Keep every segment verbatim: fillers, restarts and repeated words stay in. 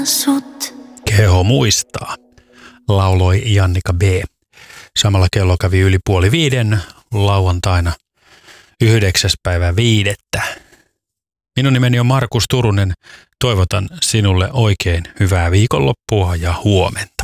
Sut. Keho muistaa, lauloi Jannika B. Samalla kello kävi yli puoli viiden lauantaina yhdeksäs päivä viidettä. Minun nimeni on Markus Turunen. Toivotan sinulle oikein hyvää viikonloppua ja huomenta.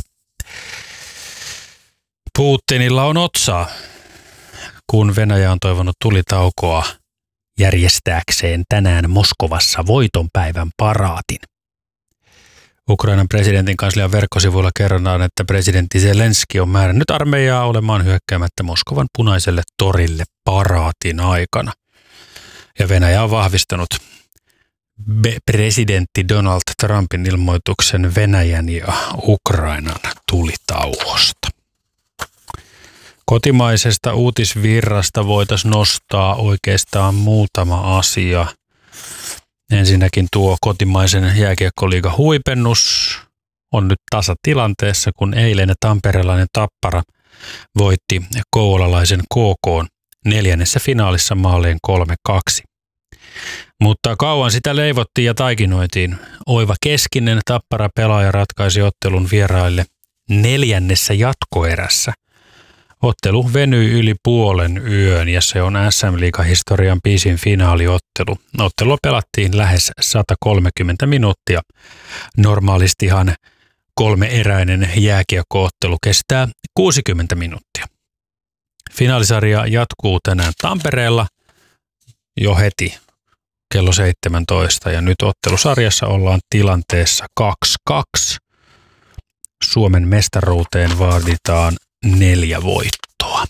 Putinilla on otsaa, kun Venäjä on toivonut tulitaukoa järjestääkseen tänään Moskovassa voitonpäivän paraatin. Ukrainan presidentin kanslian verkkosivuilla kerrotaan, että presidentti Zelenski on määrännyt armeijaa olemaan hyökkäämättä Moskovan punaiselle torille paraatin aikana. Ja Venäjä on vahvistanut presidentti Donald Trumpin ilmoituksen Venäjän ja Ukrainan tulitauosta. Kotimaisesta uutisvirrasta voitaisiin nostaa oikeastaan muutama asia. Ensinnäkin tuo kotimaisen jääkiekkoliigan huipennus on nyt tasatilanteessa, kun eilen tamperelainen Tappara voitti kouvolalaisen K K:n neljännessä finaalissa maaleen kolme kaksi. Mutta kauan sitä leivottiin ja taikinoitiin. Oiva Keskinen Tappara pelaaja ratkaisi ottelun vieraille neljännessä jatkoerässä. Ottelu venyi yli puolen yön ja se on S M-liigahistorian pisin finaaliottelu. Ottelua pelattiin lähes sata kolmekymmentä minuuttia. Normaalistihan kolmeeräinen jääkiekkoottelu kestää kuusikymmentä minuuttia. Finaalisarja jatkuu tänään Tampereella jo heti kello seitsemäntoista ja nyt ottelusarjassa ollaan tilanteessa kaksi kaksi. Suomen mestaruuteen vaaditaan neljä voittoa.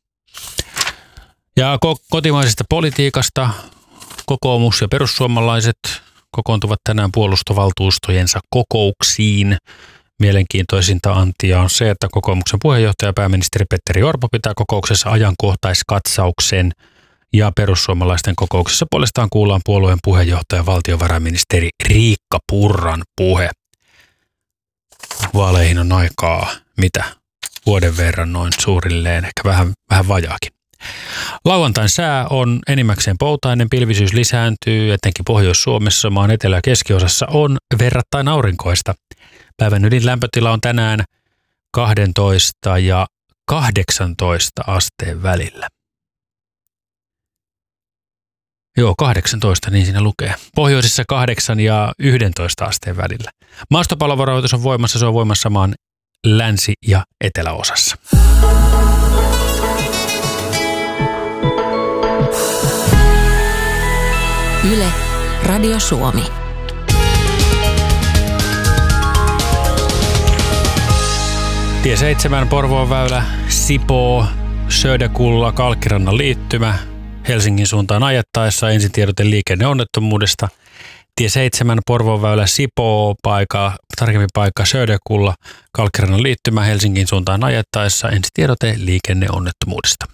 Ja kotimaisesta politiikasta kokoomus ja perussuomalaiset kokoontuvat tänään puolustovaltuustojensa kokouksiin. Mielenkiintoisinta antia on se, että kokoomuksen puheenjohtaja pääministeri Petteri Orpo pitää kokouksessa ajankohtaiskatsauksen ja perussuomalaisten kokouksessa puolestaan kuullaan puolueen puheenjohtaja valtiovarainministeri Riikka Purran puhe. Vaaleihin on aikaa mitä? Vuoden verran noin suurilleen, ehkä vähän, vähän vajaakin. Lauantain sää on enimmäkseen poutainen, pilvisyys lisääntyy, etenkin Pohjois-Suomessa, maan etelä- ja keskiosassa on verrattain aurinkoista. Päivän ylin lämpötila on tänään kaksitoista ja kahdeksantoista asteen välillä. Joo, kahdeksantoista, niin siinä lukee. Pohjoisissa kahdeksan ja yksitoista asteen välillä. Maastopallovaroitus on voimassa, se on voimassa maan länsi- ja eteläosassa. Yle, Radio Suomi. Tie seitsemän, Porvoon väylä, Sipoo, Söderkulla, Kalkkirannan liittymä. Helsingin suuntaan ajettaessa ensitiedote liikenneonnettomuudesta. Tie seitsemän, Porvoon väylä, Sipoo, paikka, tarkemmin paikka Söderkulla, Kalkkirannan liittymä Helsingin suuntaan ajettaessa ensitiedote liikenneonnettomuudesta.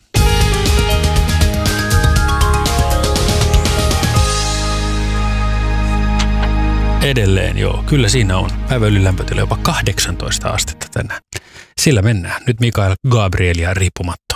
Edelleen joo, kyllä siinä on päivän ylilämpötila jopa kahdeksantoista astetta tänään. Sillä mennään. Nyt Mikael Gabrielia riippumatta.